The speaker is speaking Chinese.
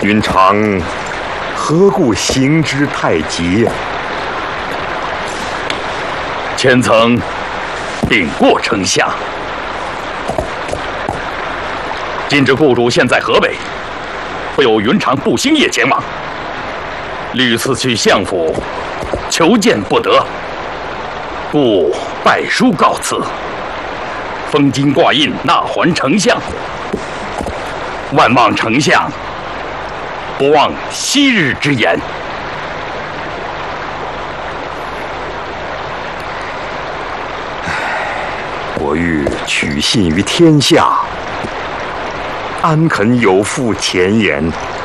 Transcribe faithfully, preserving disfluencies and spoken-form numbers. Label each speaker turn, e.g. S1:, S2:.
S1: 云长何故行之太急？
S2: 千层禀过丞相，今之雇主现在河北，会有云长步星夜前往，屡次去相府求见不得，故拜书告辞，封金挂印纳还丞相。万望丞相不忘昔日之言。
S1: 我欲取信于天下，安肯有负前言？